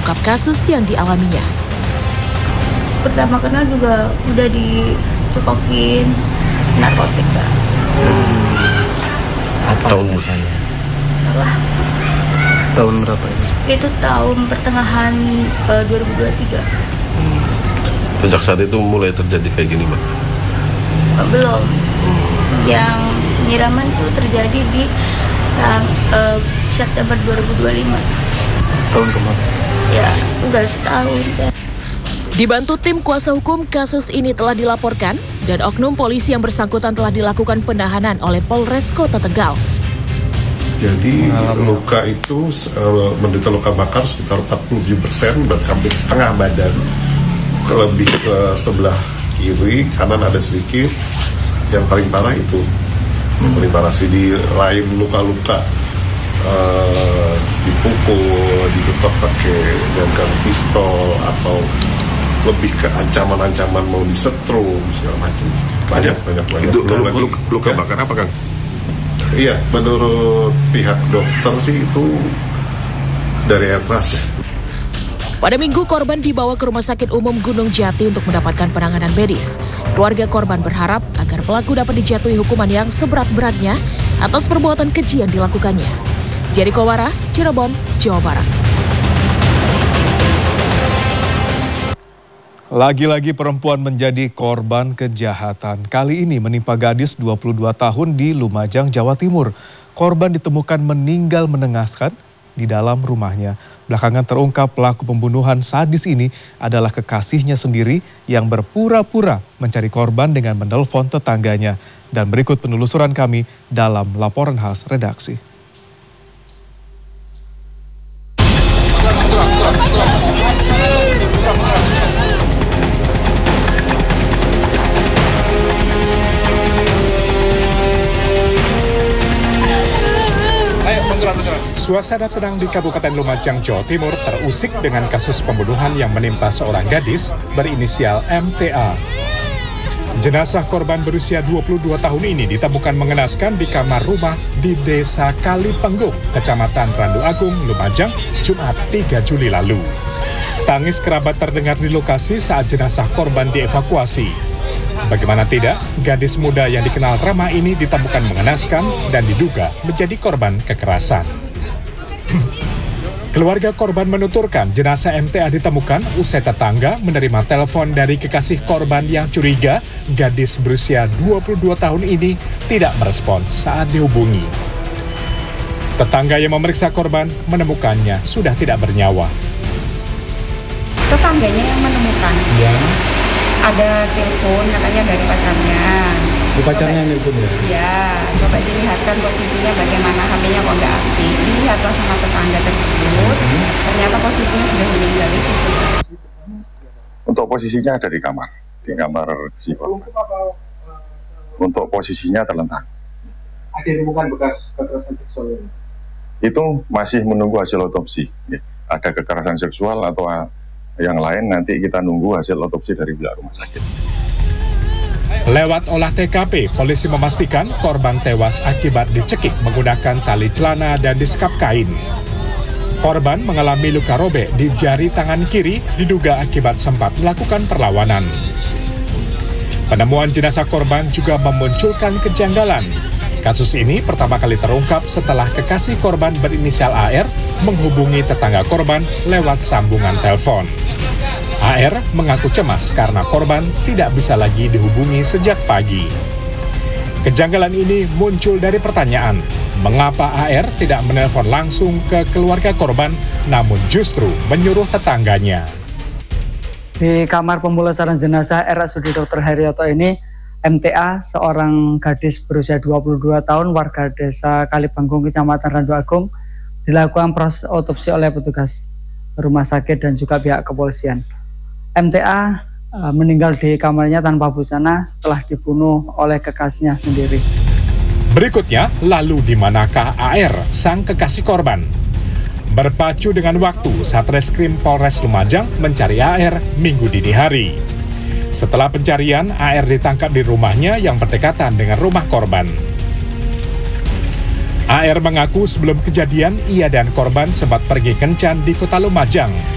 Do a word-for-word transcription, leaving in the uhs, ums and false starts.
mengungkap kasus yang dialaminya. Pertama kenal juga udah dicekokin narkotika. Hmm. Apa tahun misalnya? Salah. Tahun berapa ini? Itu tahun pertengahan uh, dua ribu dua puluh tiga. Hmm. Sejak saat itu mulai terjadi kayak gini, Mbak? Uh, belum. Hmm. Yang penyiraman itu terjadi di uh, September dua ribu dua puluh lima. Tahun kemarin? Ya, udah setahun. Ya. Dibantu tim kuasa hukum, kasus ini telah dilaporkan dan oknum polisi yang bersangkutan telah dilakukan penahanan oleh Polres Kota Tegal. Jadi luka itu uh, menderita luka bakar sekitar empat puluh tujuh persen, berarti hampir setengah badan. Lebih ke sebelah kiri, kanan ada sedikit. Yang paling parah itu, yang paling parah sih di lain luka-luka. Uh, dipukul, ditutup pakai dengan pistol atau lebih ke ancaman-ancaman mau disetrum segala macam. Banyak banyak banyak. Itu luka, luka, luka ya. Bakar apa, Kang? Iya, menurut pihak dokter sih itu dari air keras ya. Pada Minggu, korban dibawa ke Rumah Sakit Umum Gunung Jati untuk mendapatkan penanganan medis. Keluarga korban berharap agar pelaku dapat dijatuhi hukuman yang seberat-beratnya atas perbuatan keji yang dilakukannya. Jericho Wara, Cirebon, Jawa Barat. Lagi-lagi perempuan menjadi korban kejahatan. Kali ini menimpa gadis dua puluh dua tahun di Lumajang, Jawa Timur. Korban ditemukan meninggal mengenaskan di dalam rumahnya. Belakangan terungkap pelaku pembunuhan sadis ini adalah kekasihnya sendiri yang berpura-pura mencari korban dengan menelpon tetangganya. Dan berikut penelusuran kami dalam laporan khas redaksi. Suasana tenang di Kabupaten Lumajang, Jawa Timur terusik dengan kasus pembunuhan yang menimpa seorang gadis berinisial M T A. Jenazah korban berusia dua puluh dua tahun ini ditemukan mengenaskan di kamar rumah di Desa Kalipengguk, Kecamatan Randu Agung, Lumajang, Jumat tiga Juli lalu. Tangis kerabat terdengar di lokasi saat jenazah korban dievakuasi. Bagaimana tidak, gadis muda yang dikenal ramah ini ditemukan mengenaskan dan diduga menjadi korban kekerasan. Keluarga korban menuturkan jenazah M T A ditemukan usai tetangga menerima telepon dari kekasih korban yang curiga gadis berusia dua puluh dua tahun ini tidak merespon saat dihubungi. Tetangga yang memeriksa korban menemukannya sudah tidak bernyawa. Tetangganya yang menemukan. Ya. Ada telepon katanya dari pacarnya. Di pacarnya yang telepon ya? Iya, coba dilihatkan posisinya bagaimana, H P-nya kok nggak aktif. Dilihatlah sama tetangga tersebut, hmm. ternyata posisinya sudah meninggal itu. Untuk posisinya ada di kamar, di kamar si korban. Untuk posisinya terlentang. Ada ditemukan bekas kekerasan seksual? Itu masih menunggu hasil otopsi. Ada kekerasan seksual atau yang lain nanti kita nunggu hasil otopsi dari pihak rumah sakit. Lewat olah T K P, polisi memastikan korban tewas akibat dicekik menggunakan tali celana dan disekap kain. Korban mengalami luka robek di jari tangan kiri, diduga akibat sempat melakukan perlawanan. Penemuan jenazah korban juga memunculkan kejanggalan. Kasus ini pertama kali terungkap setelah kekasih korban berinisial A R menghubungi tetangga korban lewat sambungan telepon. A R mengaku cemas karena korban tidak bisa lagi dihubungi sejak pagi. Kejanggalan ini muncul dari pertanyaan, mengapa A R tidak menelpon langsung ke keluarga korban, namun justru menyuruh tetangganya. Di kamar pemulasaran jenazah R S U D Dokter Haryoto ini, M T A, seorang gadis berusia dua puluh dua tahun, warga Desa Kalipengguk, Kecamatan Randu Agung, dilakukan proses otopsi oleh petugas rumah sakit dan juga pihak kepolisian. M T A uh, meninggal di kamarnya tanpa busana setelah dibunuh oleh kekasihnya sendiri. Berikutnya, lalu di manakah A R, sang kekasih korban? Berpacu dengan waktu, Satreskrim Polres Lumajang mencari A R Minggu dini hari. Setelah pencarian, A R ditangkap di rumahnya yang berdekatan dengan rumah korban. A R mengaku sebelum kejadian, ia dan korban sempat pergi kencan di Kota Lumajang.